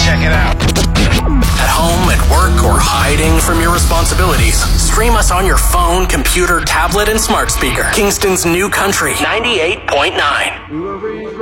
Check it out. At home, at work, or hiding from your responsibilities, stream us on your phone, computer, tablet, and smart speaker. Kingston's new country, 98.9.